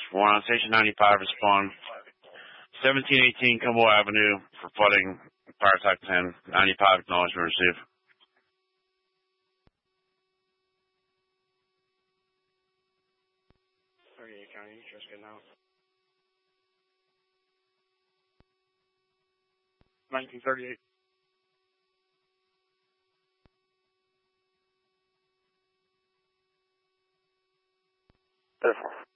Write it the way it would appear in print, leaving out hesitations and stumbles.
One on Station 95, respond. 1718 Cumbo Avenue for flooding. Fire attack 10. 95, acknowledgement received. 38 County, just getting out. 1938. Beautiful.